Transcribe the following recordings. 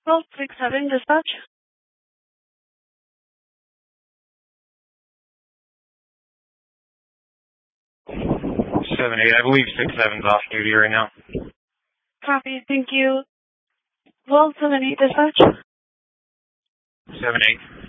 1267 dispatch. 7-8, I believe 6-7's off duty right now. Copy, thank you. 1278 dispatch. 7-8.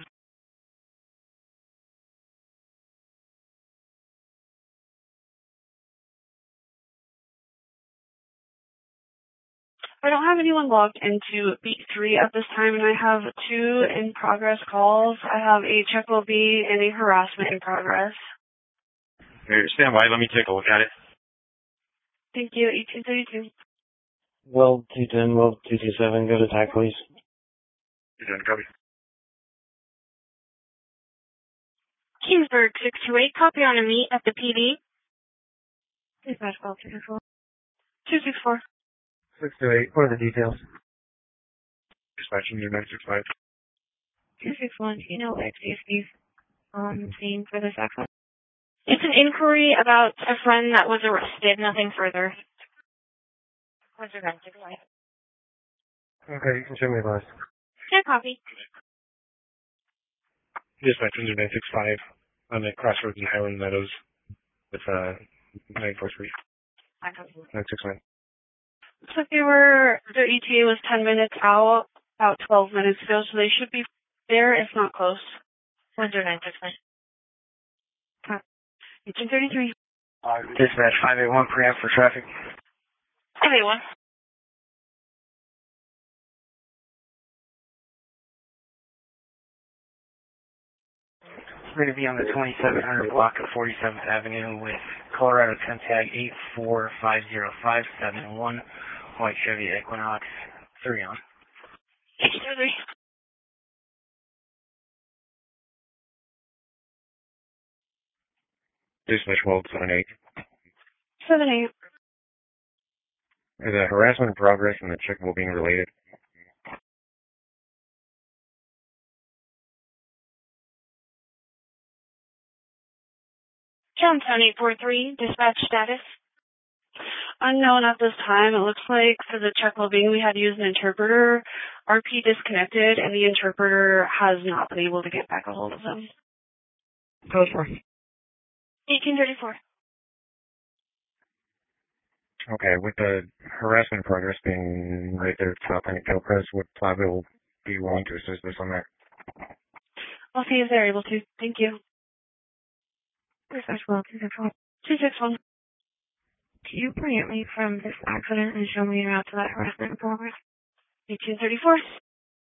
I don't have anyone logged into beat 3 at this time, and I have 2 in progress calls. I have a check will be and a harassment in progress. Here, stand by, let me take a look at it. Thank you, 1832. Well, 210, well, 227, go to attack, please. 210, copy. Kingsburg 628, copy on a meet at the PD. Dispatch call 264. 264. 628, what are the details? Dispatching your 965. 261, do you know XCSB's on the scene for this accident? It's an inquiry about a friend that was arrested, nothing further. What's your name? Okay, you can show me the list. Yeah, copy. Dispatching your 965 on the crossroads in Highland Meadows with 943. 969. Looks like their ETA was 10 minutes out, about 12 minutes ago, so they should be there, if not close. 969. 1833. Dispatch 581, preempt for traffic. 581. We're going to be on the 2700 block of 47th Avenue with Colorado 10 tag 8450571, white Chevy Equinox, 3 on. 1833. Dispatch 1278. 78. There's a harassment in progress and the check will be related. Johnstown 843, dispatch status. Unknown at this time. It looks like for the check well-being we had to use an interpreter. RP disconnected and the interpreter has not been able to get back a hold of them. Code 4. 1834. Okay, with the harassment progress being right there at the top on your tail press, would Plaza will be willing to assist us on that? I'll see if they're able to. Thank you. Dispatch 261. 261. Can you preempt me from this accident and show me your route to that harassment in progress? 1834.